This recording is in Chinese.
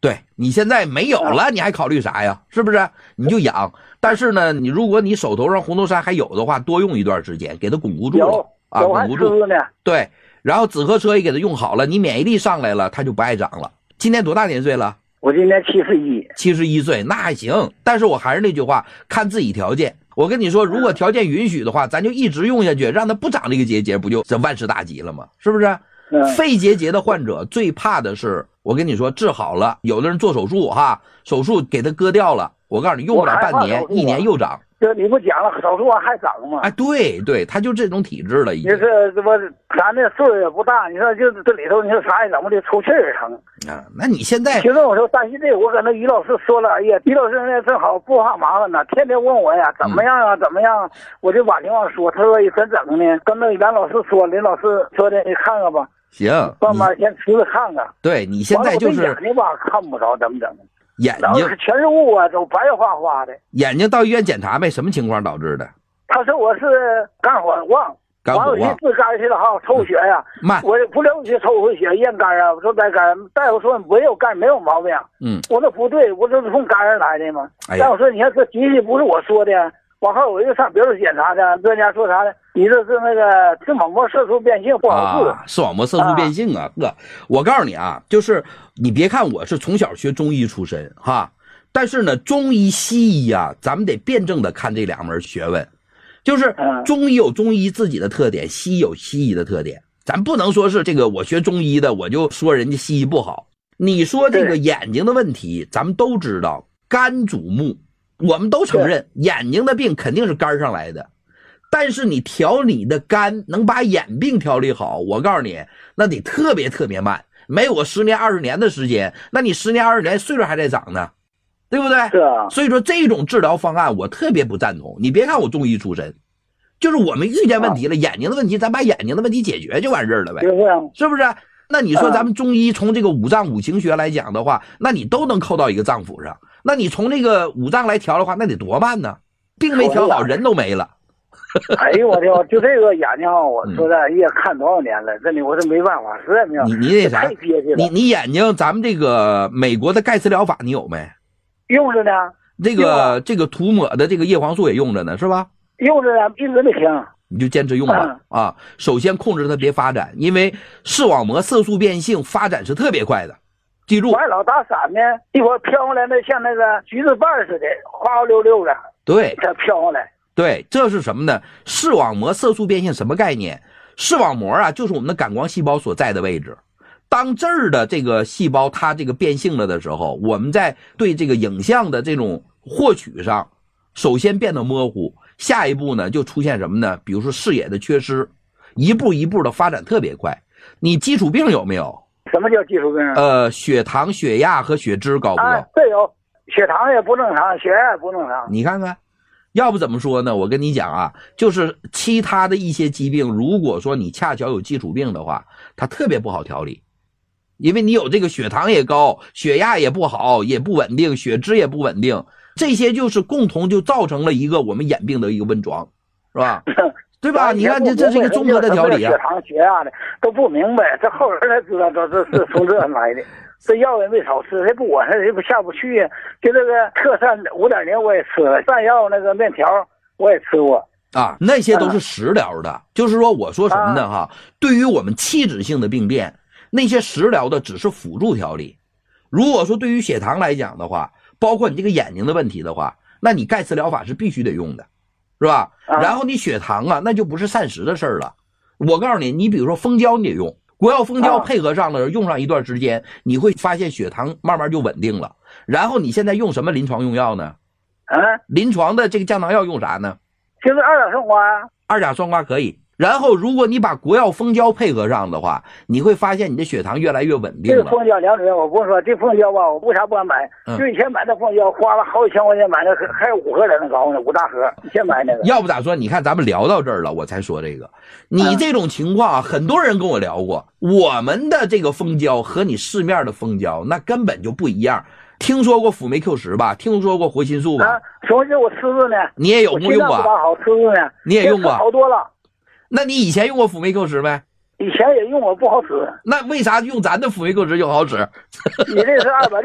对，你现在没有了，你还考虑啥呀？是不是？你就养。但是呢，如果你手头上红豆杉还有的话，多用一段时间，给它巩固住了啊，巩固住。对，然后紫河车也给它用好了，你免疫力上来了，它就不爱长了。今年多大年岁了？ 我今年71 岁，那还行。但是我还是那句话，看自己条件。我跟你说，如果条件允许的话，咱就一直用下去，让它不长这个结，不就这万事大吉了吗？是不是？肺结节的患者最怕的是，我跟你说治好了，有的人做手术哈，手术给它割掉了，我告诉你用不了半年1年又长。 这你不讲了，手术还长吗？ 哎，对，他就这种体质了已经。 你说这不，咱这岁数也不大，你说就这里头，你说啥也怎么的，出气儿疼啊？那你现在其实我说担心这，我跟那于老师说了，哎呀，于老师那正好不怕麻烦呢，天天问我呀，怎么样啊，怎么样？我就把情况说，他说怎整呢？跟那梁老师说，林老师说的，你看看吧。 行， 慢慢先吃着看看。 对，你现在就是眼睛吧，看不着，怎么整？ 眼睛全是雾啊，都白花花的。 眼睛到医院检查没？什么情况导致的？ 他说我是肝火旺，完了一治肝去了哈，抽血呀，我不了解抽回血验肝啊，我说在肝，大夫说没有肝，没有毛病。我说不对，我这是从肝上来的嘛。大夫说你看这机器不是我说的。往后我又上别处检查去，专家说啥呢？你这是那个视网膜色素变性不好治。 视网膜色素变性啊，哥，我告诉你啊，就是你别看我是从小学中医出身哈，但是呢，中医西医啊，咱们得辩证的看这两门学问。就是中医有中医自己的特点，西医有西医的特点。咱不能说是这个我学中医的，我就说人家西医不好。你说这个眼睛的问题，咱们都知道，肝主目。我们都承认眼睛的病肯定是肝上来的，但是你调你的肝能把眼病调理好，我告诉你那得特别慢，没有个10年20年的时间，那你10年20年岁数还在长呢，对不对？ 是啊。 所以说这种治疗方案我特别不赞同。你别看我中医出身，就是我们遇见问题了，眼睛的问题咱把眼睛的问题解决就完事了呗，是不是？那你说咱们中医从这个五脏五行学来讲的话，那你都能扣到一个脏腑上，那你从这个五脏来调的话，那得多慢呢？病没调好，人都没了。 哎呦我天，就这个眼睛我说的也看多少年了，真的我是没办法，实在没有。 你那啥，你眼睛咱们这个美国的盖茨疗法你有没？ 用着呢。 这个涂抹的这个叶黄素也用着呢，是吧？ 用着呢，一直没停。 你就坚持用吧啊！首先控制它别发展，因为视网膜色素变性发展是特别快的，记住。 完老打伞呢，一会儿飘过来那像那个橘子瓣似的，花溜溜的。 对， 它飘过来。 对，这是什么呢？视网膜色素变性什么概念？视网膜啊，就是我们的感光细胞所在的位置。当这儿的这个细胞它这个变性了的时候，我们在对这个影像的这种获取上，首先变得模糊。下一步呢，就出现什么呢？比如说视野的缺失，一步一步的发展特别快。你基础病有没有？ 什么叫基础病？ 血糖、血压和血脂高不高？ 对，有。血糖也不正常，血压也不正常。 你看看，要不怎么说呢？我跟你讲啊，就是其他的一些疾病，如果说你恰巧有基础病的话，它特别不好调理，因为你有这个血糖也高，血压也不好，也不稳定，血脂也不稳定。这些就是共同就造成了一个我们眼病的一个温床，是吧？对吧？你看这是一个综合的调理啊。 血糖、血压的都不明白，这后人才知道这是从这来的。这药也没少吃，谁不管谁不下不去呀？就这个特善5.0我也吃了，蘸药那个面条我也吃过啊，那些都是食疗的。就是说，我说什么呢？哈，对于我们器质性的病变，那些食疗的只是辅助调理。如果说对于血糖来讲的话，包括你这个眼睛的问题的话，那你盖茨疗法是必须得用的，是吧？然后你血糖啊，那就不是膳食的事儿了。我告诉你，你比如说蜂胶你得用，国药蜂胶配合上了，用上一段时间，你会发现血糖慢慢就稳定了。然后你现在用什么临床用药呢？临床的这个降糖药用啥呢？ 就是二甲酸胍。 二甲酸胍可以。然后如果你把国药蜂胶配合上的话，你会发现你的血糖越来越稳定了。 这蜂胶梁主任，我不说这蜂胶吧，我为啥不敢买？就以前买的蜂胶花了好几千块钱买的，还有5盒在那高呢，5大盒，以前买那个。 要不咋说，你看咱们聊到这儿了，我才说这个。你这种情况很多人跟我聊过，我们的这个蜂胶和你市面的蜂胶那根本就不一样。听说过辅酶 Q10吧？听说过活心素吧？ 活心素我吃着呢。 你也有没用过？ 好吃着呢。 你也用过？ 好多了。 那你以前用过辅酶 Q10没？ 以前也用过，不好使。 那为啥用咱的辅酶 Q10就好使？ 你这是260